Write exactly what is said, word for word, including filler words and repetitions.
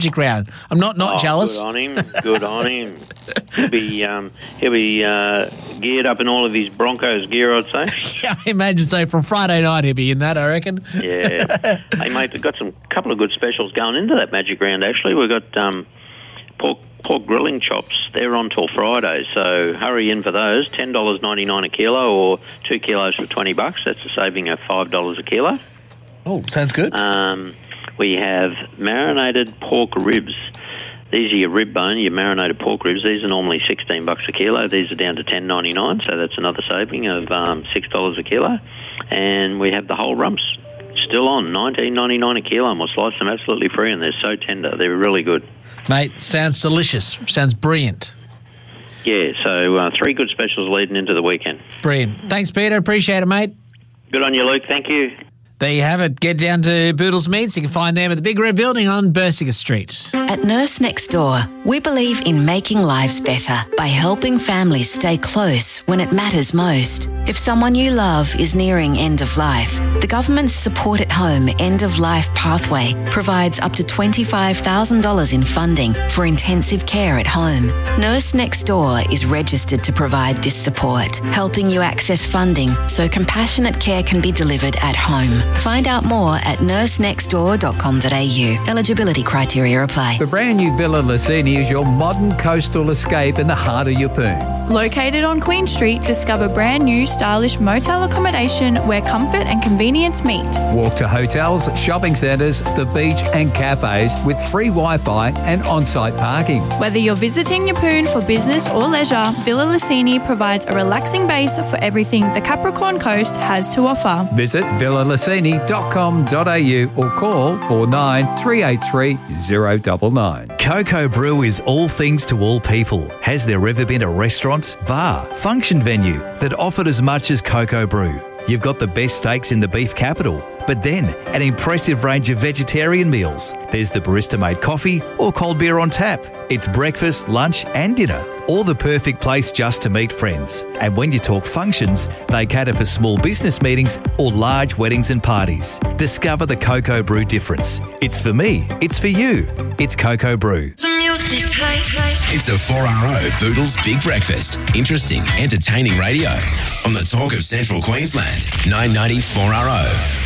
Magic Round. I'm not not oh, jealous. Good on him. Good on him. He'll be um, he'll be uh, geared up in all of his Broncos gear, I'd say. Yeah, I imagine so. From Friday night, he'll be in that, I reckon. Yeah. Hey, mate, we've got some couple of good specials going into that Magic Round, actually. We've got um, pork, pork grilling chops. They're on till Friday, so hurry in for those. ten dollars ninety-nine a kilo or two kilos for twenty bucks. That's a saving of five dollars a kilo. Oh, sounds good. Um, we have marinated pork ribs. These are your rib bone, your marinated pork ribs. These are normally sixteen bucks a kilo. These are down to ten ninety-nine, so that's another saving of um, six dollars a kilo. And we have the whole rumps still on, nineteen ninety-nine a kilo, and we'll slice them absolutely free, and they're so tender. They're really good. Mate, sounds delicious. Sounds brilliant. Yeah, so uh, three good specials leading into the weekend. Brilliant. Thanks, Peter. Appreciate it, mate. Good on you, Luke. Thank you. There you have it. Get down to Boodles Meats. You can find them at the Big Red Building on Bersinger Street. At Nurse Next Door, we believe in making lives better by helping families stay close when it matters most. If someone you love is nearing end of life, the government's Support at Home End of Life Pathway provides up to twenty-five thousand dollars in funding for intensive care at home. Nurse Next Door is registered to provide this support, helping you access funding so compassionate care can be delivered at home. Find out more at nurse next door dot com dot a u. Eligibility criteria apply. The brand new Villa Lucini is your modern coastal escape in the heart of Yeppoon. Located on Queen Street, discover brand new stylish motel accommodation where comfort and convenience meet. Walk to hotels, shopping centres, the beach and cafes with free Wi-Fi and on-site parking. Whether you're visiting Yeppoon for business or leisure, Villa Lucini provides a relaxing base for everything the Capricorn Coast has to offer. Visit villa lucini dot com dot a u or call four nine three eight three zero nine nine. Coco Brew is all things to all people. Has there ever been a restaurant, bar, function venue that offered as much as Coco Brew? You've got the best steaks in the beef capital, but then an impressive range of vegetarian meals. There's the barista-made coffee or cold beer on tap. It's breakfast, lunch and dinner, all the perfect place just to meet friends. And when you talk functions, they cater for small business meetings or large weddings and parties. Discover the Coco Brew difference. It's for me, it's for you. It's Coco Brew. The music play. It's a four R O Boodles Big Breakfast. Interesting, entertaining radio on the Talk of Central Queensland. nine ninety four R O.